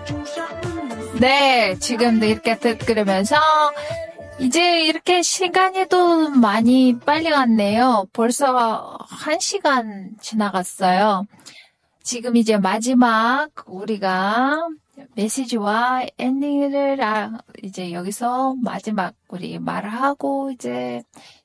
네, 지금도 이렇게 들으면서 이제 이렇게 시간이 또 많이 빨리 갔네요. 벌써 1시간 지나갔어요. 지금 이제 마지막 우리가 메시지와 엔딩을 이제 여기서 마지막 우리 말을 하고 이제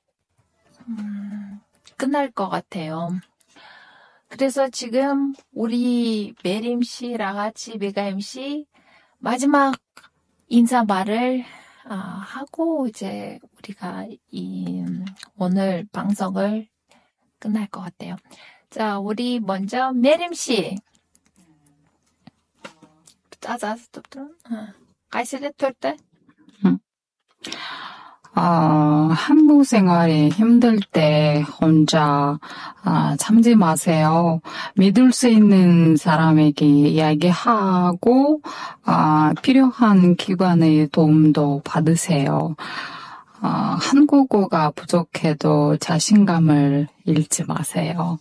끝날 것 같아요. 그래서 지금 우리 메림 씨, 라같이 메가임 씨 마지막 인사말을 하고 이제 우리가 오늘 방송을 끝날 것 같아요. 자, 우리 먼저 메림 씨. 가이스레 털때? 한국 생활이 힘들 때 혼자 참지 마세요. 믿을 수 있는 사람에게 이야기하고 필요한 기관의 도움도 받으세요. 한국어가 부족해도 자신감을 잃지 마세요.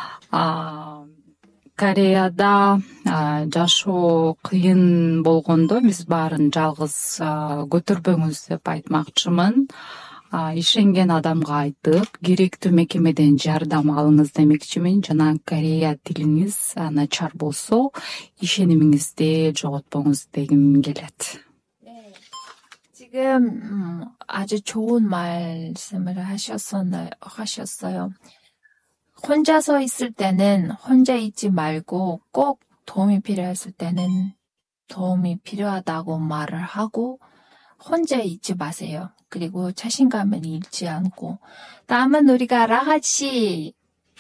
Кореяда жашоо кыйын болгондо биз баарын жалгыз көтөрбөңүз деп айтмакчымын. Ишенген адамга айтып, керектүү мекемеден жардам алыңыз демекчимин. Жана Корея тилиңиз начар болсо, ишенимиңизди жоготпоңуз дегим келет. 네, 지금 아주 좋은 말씀을 하셨어요. 혼자서 있을 때는 혼자 있지 말고 꼭 도움이 필요했을 때는 도움이 필요하다고 말을 하고 혼자 있지 마세요. 그리고 자신감을 잃지 않고. 다음은 우리가 라같이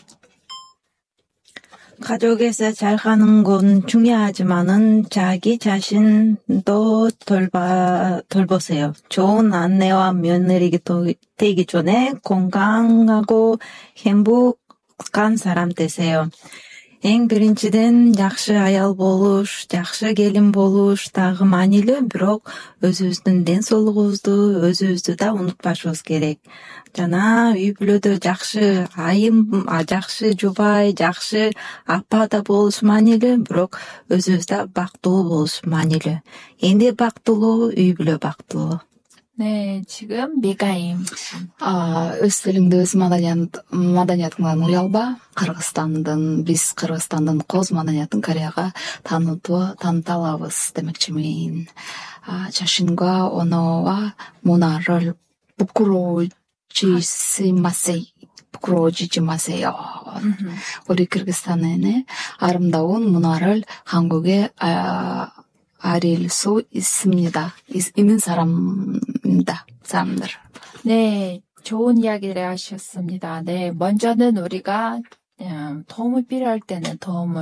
가족에서 잘 가는 건 중요하지만은 자기 자신도 돌보세요. 좋은 아내와 며느리가 되기 전에 건강하고 행복한 사람 되세요. Эң биринчиден жакшы аял болуш, жакшы келин болуш дагы маанилүү, бирок өзүбүздүн ден соолугубузду, өзүбүздү да унутпашыбыз керек. Жана үй бүлөдө жакшы айым, жакшы жубай, жакшы апа да болуш маанилүү, бирок өзүбүз да бактылуу болуш маанилүү. Энди бактылуу, үй бүлө бактылуу. 네, 지금 메가임. Өз тилиңди, өз маданиятыңдан уялба. Биз Кыргызстандын коз маданиятын Кореяга таныта алабыз демекчимин. Жашинга онова 문화를 부끄러워지지 마세요. 우리 그르기스탄의 아름다운 문화를 한국에 알릴 수 있는 사람들. 네, 좋은 이야기를 하셨습니다. 네, 먼저는 우리가 도움이 필요할 때는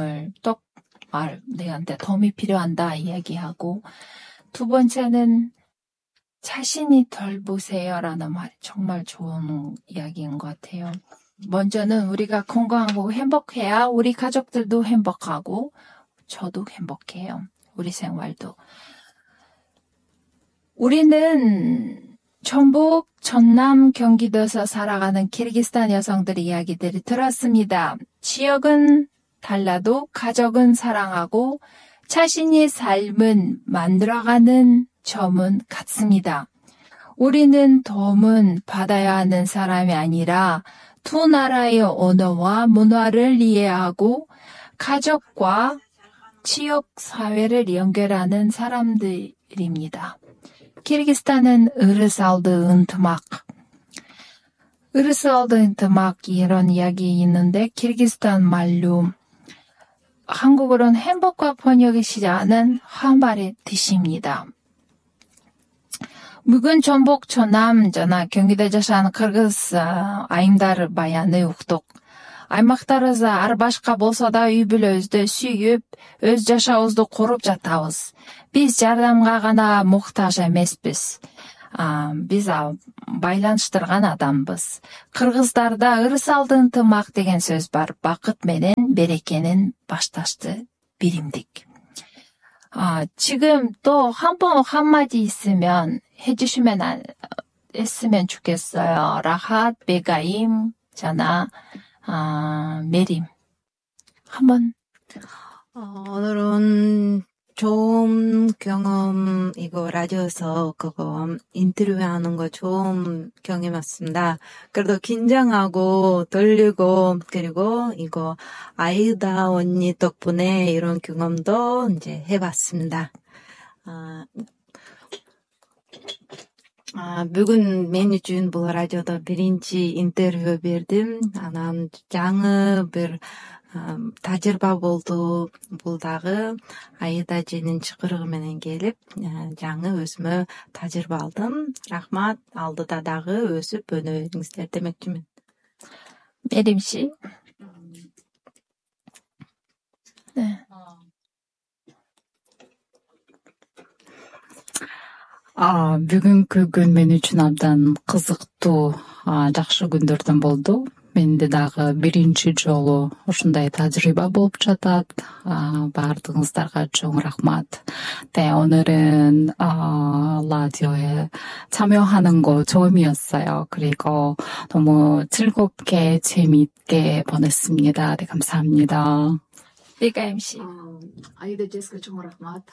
내한테 도움이 필요한다 이야기하고, 두 번째는 자신이 돌보세요라는 말이 정말 좋은 이야기인 것 같아요. 먼저는 우리가 건강하고 행복해야 우리 가족들도 행복하고 저도 행복해요. 우리 생활도. 우리는 전북, 전남, 경기도에서 살아가는 키르기스탄 여성들의 이야기들을 들었습니다. 지역은 달라도 가족은 사랑하고 자신의 삶은 만들어가는 점은 같습니다. 우리는 도움은 받아야 하는 사람이 아니라 두 나라의 언어와 문화를 이해하고 가족과 지역 사회를 연결하는 사람들입니다. 키르기스탄은 으르살드 은트막 이런 이야기 있는데 키르기스탄 말로 한국어로는 행복과 번역이 시지 않은 화말의 뜻입니다. Бүгін 전북, 전남, жана 경기도 жашаған кыргыз айымдары баяны уктук. Аймактарыбызда ар башка болсо да үй бүлөбүздү сүйүп, өз жашообузду куруп жатабыз. Биз жардамга гана муктаж эмеспиз. Биз байланыштырган адамбыз. Кыргыздарда ырысалды ынтымак деген сөз бар. Бакыт менен берекенин башташты биримдик. 지금 또 한마디 있으면 했으면 좋겠어요. 라핫, 메가임, 자나, 메림. 한번. 오늘은 좋은 경험, 이거 라디오에서 그거 인터뷰하는 거 좋은 경험이었습니다. 그래도 긴장하고 떨리고, 그리고 이거 아이다 언니 덕분에 이런 경험도 이제 해봤습니다. бүгін мен үшін бұл радиода бірінші интервью бердім. Анан жаңы бір тажрыйба болду. Бул дагы Аида эженин чакырыгы менен келип, жаңы өзүмө тажрыйба алдым. Рахмат, алдыда дагы өсүп өнөңүздөр демекчимин. 메림 씨. 네. Бүгүнкү күн мен үчүн абдан кызыктуу, жакшы күндөрдөн болду. Менде дагы биринчи жолу ушундай тажрыйба болуп жатат. Баардыгыңыздарга чоң рахмат. 오늘은 라디오에 참여하는 거 처음이었어요. 그리고 너무 즐겁게 재미있게 보냈습니다. 네, 감사합니다. 비가 MC. 아이다 제스가 чоң рахмат.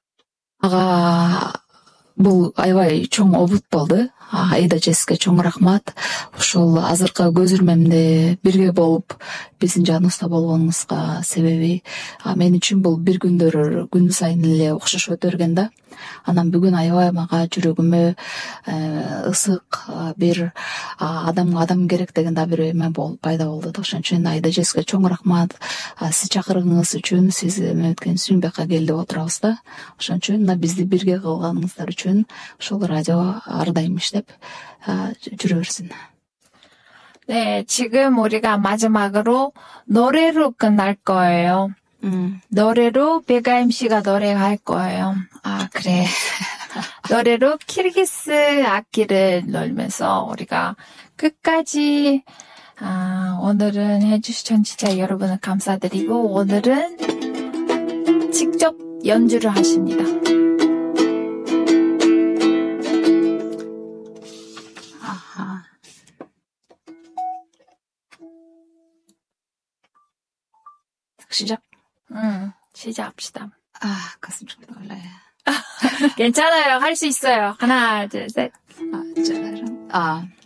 Бул аябай чоң обут болду. Аида Джессике чоң рахмат. Ушул азыркы көз ирмемде бирге болуп, биздин жаныбызда болгонуңузга себеби мен үчүн бул бир күндөр күн сайын эле окшош өтө берген да. Анан бүгүн аябай мага жүрөгүмө ысык бир адамга адам керек деген да бир эме пайда болду. Ошон үчүн Аида Джессике чоң рахмат. Сиз чакыргыңыз үчүн, сиз эме өткөн үчүн бияка келип отурабыз да. Ошон үчүн мына бизди бирге кылганыңыздар үчүн ушул радио ар дайым иштеп жүрө берсин. 네, 지금 우리가 마지막으로 노래로 끝날 거예요. 노래로 베가 MC가 노래할 거예요. 그래. 노래로 키르기스 악기를 놀면서 우리가 끝까지 오늘은 해주신 청취자 여러분을 감사드리고 오늘은 직접 연주를 하십니다. 시작. 시작합시다. 가슴 좀 떨려요. 괜찮아요. 할 수 있어요. 하나, 둘, 셋. 짜라란.